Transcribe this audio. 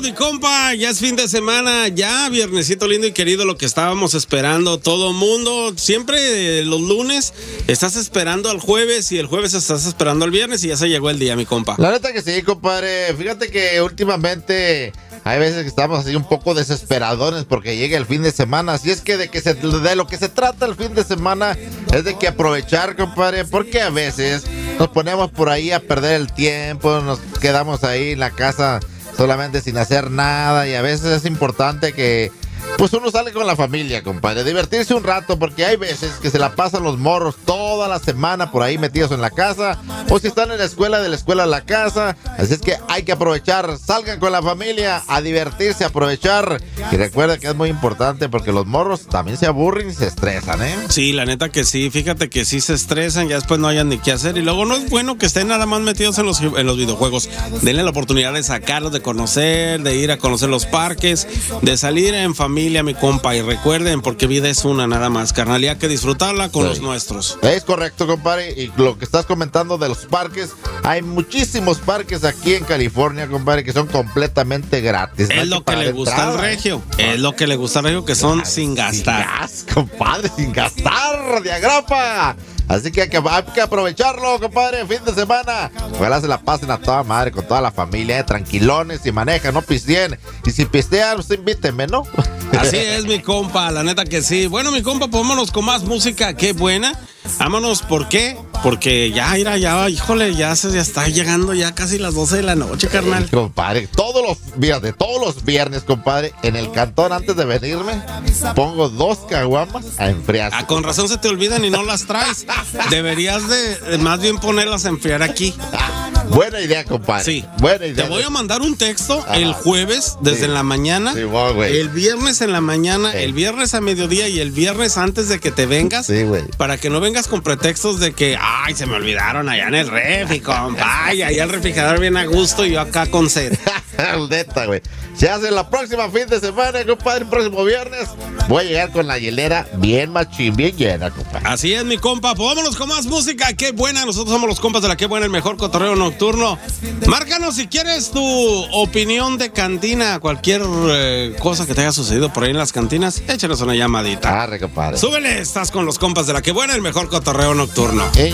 mi compa, ya es fin de semana, ya viernesito lindo y querido, lo que estábamos esperando todo mundo. Siempre los lunes estás esperando al jueves y el jueves estás esperando al viernes y ya se llegó el día, mi compa. La neta que sí, compadre. Fíjate que últimamente hay veces que estamos así un poco desesperadones porque llega el fin de semana. Así es que de lo que se trata el fin de semana es de que aprovechar, compadre, porque a veces nos ponemos por ahí a perder el tiempo, nos quedamos ahí en la casa solamente sin hacer nada, y a veces es importante que pues uno sale con la familia, compadre, divertirse un rato, porque hay veces que se la pasan los morros toda la semana por ahí metidos en la casa, o si están en la escuela, de la escuela a la casa. Así es que hay que aprovechar, salgan con la familia a divertirse, a aprovechar, y recuerda que es muy importante porque los morros también se aburren y se estresan, ¿eh? Sí, la neta que sí, fíjate que sí se estresan, ya después no hayan ni qué hacer, y luego no es bueno que estén nada más metidos en los videojuegos. Denle la oportunidad de sacarlos, de conocer, de ir a conocer los parques, de salir en familia, mi compa, y recuerden, porque vida es una nada más, carnal, y hay que disfrutarla con los nuestros. Es correcto, compadre, y lo que estás comentando de los parques, hay muchísimos parques aquí en California, compadre, que son completamente gratis. Es lo que le gusta al regio, es lo que le gusta al regio, que son sin gastar. Compadre, sin gastar, diagrapa. Así que hay que aprovecharlo, compadre, fin de semana. Ojalá se la pasen a toda madre, con toda la familia, tranquilones, y manejan, no pisteen. Y si pistean, usted invíteme, ¿no? Así es, mi compa, la neta que sí. Bueno, mi compa, pues vámonos con más música, qué buena. Vámonos, ¿por qué? Porque ya, híjole, ya está llegando ya casi las 12 de la noche, carnal. Compadre, todos los viernes, compadre, en el cantón, antes de venirme, pongo 2 caguamas a enfriar. Ah, con razón se te olvidan y no las traes. Deberías de más bien ponerlas a enfriar aquí. Buena idea, compadre. Sí. Buena idea. Te voy a mandar un texto el jueves desde la mañana, el viernes en la mañana, el viernes a mediodía y el viernes antes de que te vengas. Sí, güey. Para que no vengas con pretextos de que, ay, se me olvidaron allá en el refri, compa. Ay, allá el refrigerador bien a gusto y yo acá con sed. Neta, güey. Se hace la próxima fin de semana, compadre, el próximo viernes. Voy a llegar con la hielera bien machín, bien llena, compadre. Así es, mi compa. Pues vámonos con más música. Qué buena. Nosotros somos los compas de la Qué Buena, el mejor cotorreo nocturno. Márcanos si quieres tu opinión de cantina, cualquier cosa que te haya sucedido por ahí en las cantinas. Échanos una llamadita. Arre, compadre. Súbele, estás con los compas de la Qué Buena, el mejor cotorreo nocturno.